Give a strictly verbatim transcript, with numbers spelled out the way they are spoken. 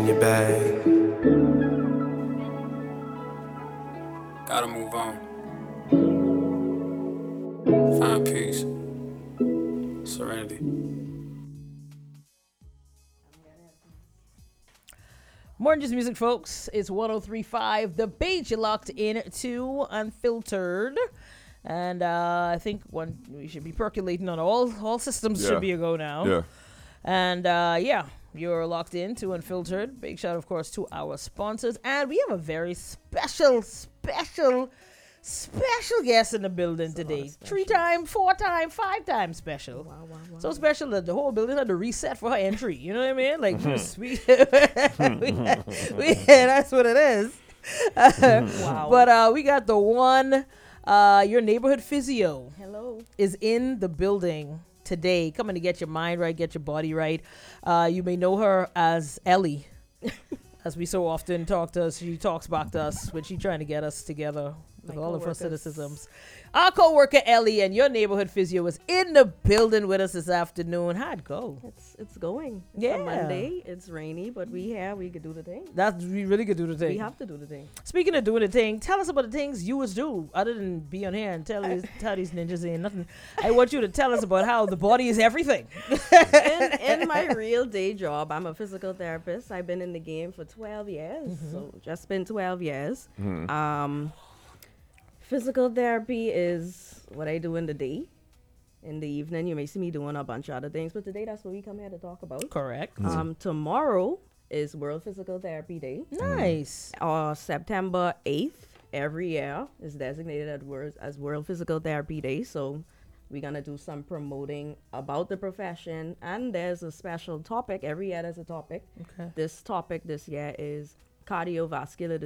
Your bag. Gotta move on. Find peace. Serenity. More than just music, folks. It's one oh three point five The Beach. You're locked in to Unfiltered. And uh, I think one we should be percolating on all all systems Yeah. should be a go now. Yeah. And uh, yeah, you're locked in to Unfiltered. Big shout, of course, to our sponsors. And we have a very special, special, special guest in the building today. Three time, four time, five time special. Wow, wow, wow. So special that the whole building had to reset for her entry. You know what I mean? Like, we, we, we, that's what it is. Wow. But uh, we got the one, uh, your neighborhood physio Hello. is in the building today, coming to get your mind right, get your body right. Uh, you may know her as Ellie, as we so often talk to us. She talks back to us when she's trying to get us together with My all of her coworkers. cynicisms. Our co-worker Ellie and your neighborhood physio is in the building with us this afternoon. How'd it go? It's it's going. It's Yeah. a Monday. It's rainy, but we here. We could do the thing. That's we really could do the thing. We have to do the thing. Speaking of doing the thing, tell us about the things you was do other than be on here and tell these tell these ninjas ain't nothing. I want you to tell us about how the body is everything. in, in my real day job, I'm a physical therapist. I've been in the game for twelve years. So just been twelve years. Um, physical therapy is what I do in the day. In the evening, you may see me doing a bunch of other things, but today that's what we come here to talk about. Correct. Um, tomorrow is World Physical Therapy Day. Nice. Uh, September eighth every year is designated as World, as World Physical Therapy Day. So we're going to do some promoting about the profession. And there's a special topic. Every year there's a topic. Okay. This topic this year is cardiovascular